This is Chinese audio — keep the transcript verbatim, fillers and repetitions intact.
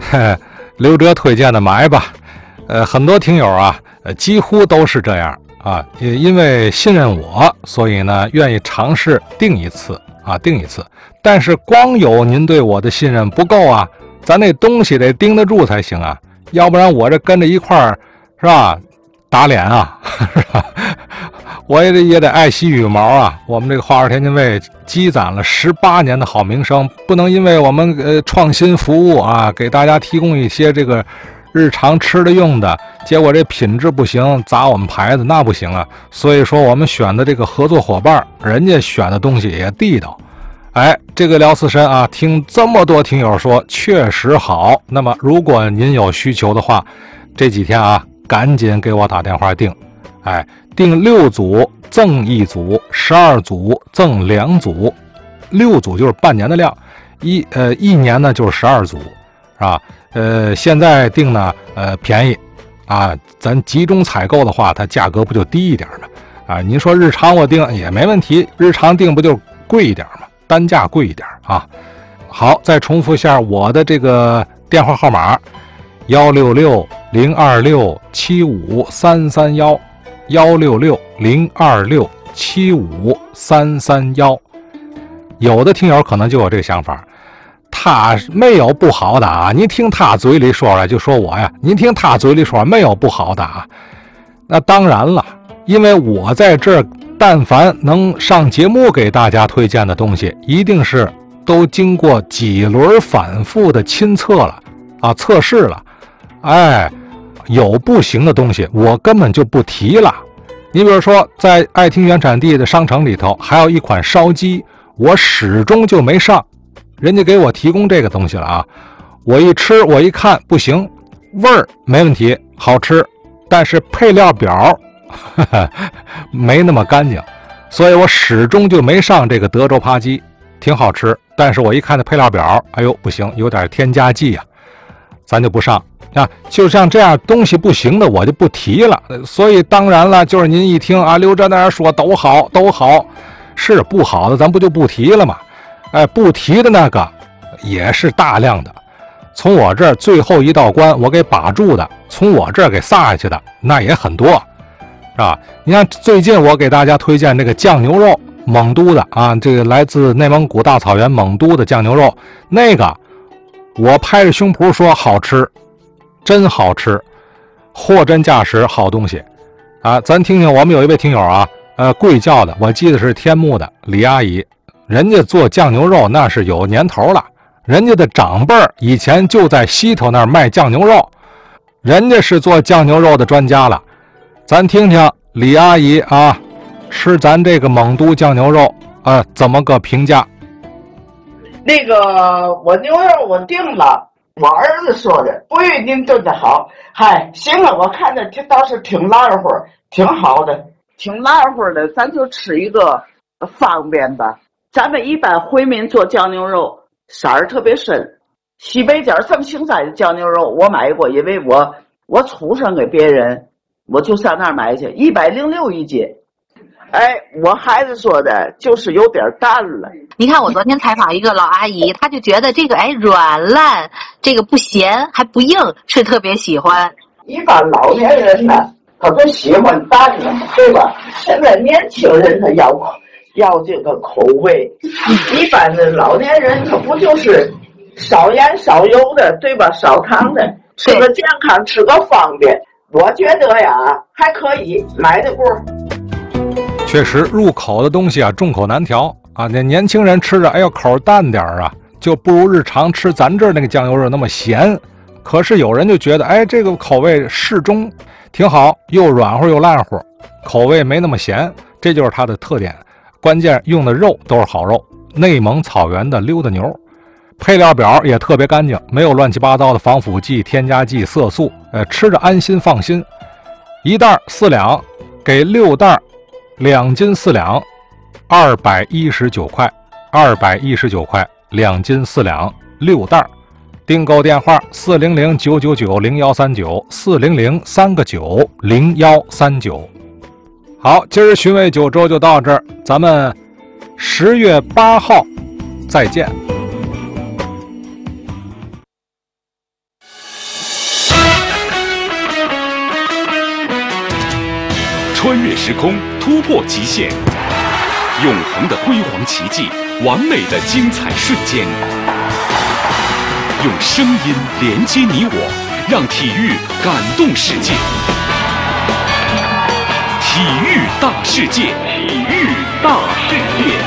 刘哲推荐的买吧。呃，很多听友啊，呃，几乎都是这样啊，也因为信任我，所以呢，愿意尝试订一次啊，订一次。但是光有您对我的信任不够啊，咱那东西得盯得住才行啊，要不然我这跟着一块儿是吧，打脸啊，是吧？我也得也得爱惜羽毛啊。我们这个花儿天津卫积攒了十八年的好名声，不能因为我们呃创新服务啊，给大家提供一些这个日常吃的用的，结果这品质不行，砸我们牌子，那不行啊。所以说我们选的这个合作伙伴，人家选的东西也地道。哎，这个辽刺参啊，听这么多听友说确实好。那么如果您有需求的话，这几天啊，赶紧给我打电话订。哎，订六组赠一组，十二组赠两组，六组就是半年的量，一呃一年呢就是十二组，是吧？呃，现在订呢，呃便宜，啊，咱集中采购的话，它价格不就低一点吗？啊，您说日常我订也没问题，日常订不就贵一点吗？单价贵一点啊。好，再重复一下我的这个电话号码：幺六六零二六七五三三幺。幺六六零二六七五三三幺。有的听友可能就有这个想法，他没有不好的啊，您听他嘴里说出来就说我呀，您听他嘴里说没有不好的啊。那当然了，因为我在这儿，但凡能上节目给大家推荐的东西，一定是都经过几轮反复的亲测了啊，测试了。哎，有不行的东西我根本就不提了。你比如说在爱听原产地的商城里头还有一款烧鸡，我始终就没上，人家给我提供这个东西了啊，我一吃我一看不行，味儿没问题好吃，但是配料表呵呵没那么干净，所以我始终就没上这个德州扒鸡，挺好吃，但是我一看那配料表，哎呦不行，有点添加剂啊，咱就不上啊。就像这样东西不行的我就不提了。所以当然了，就是您一听啊，刘哲在那说都好都好，是不好的咱不就不提了吗？哎，不提的那个也是大量的，从我这儿最后一道关我给把住的，从我这儿给撒下去的那也很多，是吧？你看最近我给大家推荐这个酱牛肉，蒙都的啊，这个来自内蒙古大草原蒙都的酱牛肉，那个我拍着胸脯说好吃，真好吃，货真价实好东西啊！咱听听我们有一位听友啊，呃，贵教的，我记得是天目的李阿姨，人家做酱牛肉那是有年头了，人家的长辈儿以前就在西头那儿卖酱牛肉，人家是做酱牛肉的专家了。咱听听李阿姨啊，吃咱这个蒙都酱牛肉啊，怎么个评价？ 那个我牛肉我定了，我儿子说的不一定炖得好，嗨，行了，我看着这倒是挺烂乎，挺好的，挺烂乎的，咱就吃一个方便吧。咱们一般回民做酱牛肉色儿特别深，西北角这么青菜的酱牛肉我买过，因为我我出生给别人，我就上那儿买去，一百零六一斤。哎，我孩子说的就是有点淡了。 你看我昨天采访一个老阿姨，她就觉得这个哎软烂，这个不咸还不硬，是特别喜欢。 一般老年人呢，他都喜欢淡的，对吧？现在年轻人他要要这个口味，一般的老年人他不就是少盐少油的，对吧？少糖的，吃个健康，吃个方便。我觉得呀，还可以买的过。 确实入口的东西啊，众口难调啊。那年轻人吃着，哎呦口淡点啊，就不如日常吃咱这儿那个酱油肉那么咸。可是有人就觉得，哎，这个口味适中，挺好，又软乎又烂乎，口味没那么咸，这就是它的特点。关键用的肉都是好肉，内蒙草原的溜达牛，配料表也特别干净，没有乱七八糟的防腐剂、添加剂、色素，呃，吃着安心放心。一袋四两，给六袋。两斤四两，二百一十九块，二百一十九块，两斤四两，六袋。订购电话：四零零九九九零幺三九，四零零三个九零幺三九。好，今儿寻味九州就到这儿，咱们十月八号再见。 穿越时空，突破极限，永恒的辉煌奇迹，完美的精彩瞬间。用声音连接你我，让体育感动世界。体育大世界，体育大世界。